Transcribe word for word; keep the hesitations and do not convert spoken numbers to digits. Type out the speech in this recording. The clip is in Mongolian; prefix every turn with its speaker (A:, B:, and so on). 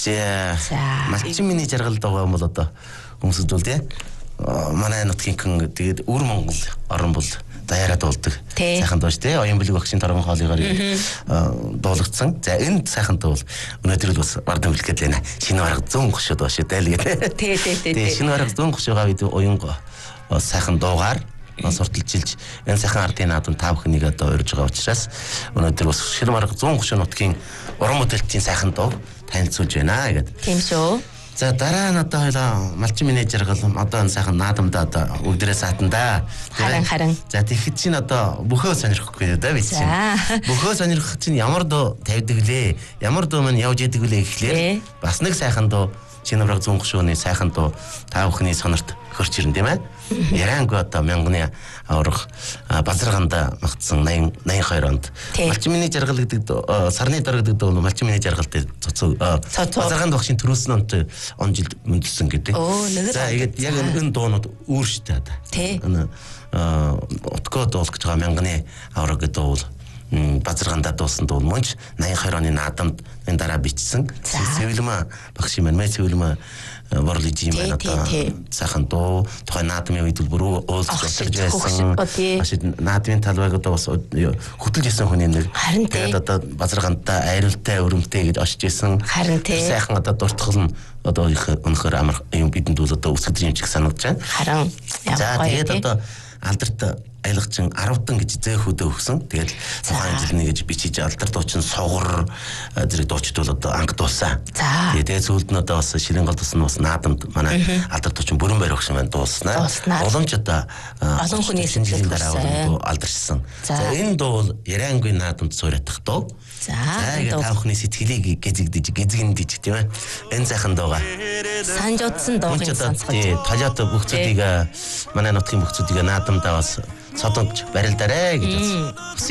A: За. Малчин миний жаргалд байгаа юм бол одоо хүмүүсд бол тий манай нутгийн тэгээд өвөр Монгол орн бол даяараа дуулдаг. Сайхан дууш тий оюун бүлэг багшийн торгон хоолойгоор дуулагдсан. За энэ сайхан дуу бол өнөөдөр л бас бардам хэлгээд байна. Шинэ бараг зүүн гошоо дууш дээ л гэдэг.
B: Тий тий тий.
A: Шинэ бараг зүүн гошоогоо бид оюун сайхан дуугаар сурталчилж энэ сайхан ардын наадам та бүхнийг одоо урьж байгаа учраас өнөөдөр бас шинэ бараг зүүн гошоо нутгийн уран бүтээлчийн сайхан дуу танилцуулж байна гэдэг.
B: Тийм шүү.
A: За дараа нь одоо хоёлаа малчин менежер гал одоо энэ сайхан наадамдаа одоо өгдрээ саатандаа.
B: Харин харин.
A: За тэгэхэд чинь одоо бөхөө сонирхгүй да бид чинь. Бөхөө сонирхох чинь ямар дуу тавьдаг лээ? Ямар дуу маань явж яадаг лээ гэхлээр бас нэг сайхан дуу шинэ бараг зүүн гошооны сайхан дуу та бүхний сонорт хөрч ирэн тийм ээ. Яранг одоо мянганы аврах базарганда магтсан восемьдесят восемьдесят deux онд малчин миний жаргал гэдэг сарны дор гэдэг дуу малчин миний жаргалтай цоцоо базарганд багшийн төрүүлсэн онт он жилд мөндөлсөн гэдэг. За яг энэ дуунууд үүрштэй одоо. Энэ утгаа дуул гэж байгаа мянганы авраг гэдэг дуу базарганда дуусан дуу мөнч восемьдесят deux оны наадамд энэ дараа бичсэн. Сэвэлмэ багш юм байна. Сэвэлмэ борлиж юм байна одоо сайхан дуу тухайн наадмын үед бүр уулзж өсөрж байсан. Ашид наадмын талбайг одоо бас хөтөлж исэн хүний нэр. Тэгээд одоо базаргандаа айралтай өрөмтэй гэж очиж исэн. Сайхан одоо дуртгал нь одоо өнөхөр амар юм бидэнд бол одоо үсгэж юм шиг санагдаж байна.
B: Харин.
A: За тэгээд одоо алдарт аялагчин аравдан гэж зөөхөдөө өгсөн. Тэгээд тухайн жилний гэж бичиж алдарт дуучин согор зэрэг дуучид бол одоо анх дуулсан. Тэгээд зөвлөд нь одоо бас ширэн гол тусна бас наадамд манай алдарт дуучин бүрэн байр өгсөн байна дуулснаа. Уламж одоо
B: олон хүний
A: сэтгэлд дараа алдарчсан. За энэ дуу бол Ярангийн наадамд суурьдах дуу. За тэгээд та бүхний сэтгэлийг гэзэгдэж гэзгэндэж тийм ээ. Энэ сайхан дууга
B: санж удсан дуугийн сонсгож.
A: Толиото бүх зүйлийг манай нутгийн бүх зүйлийг наадамдаа бас содомж барилдаарэ гэж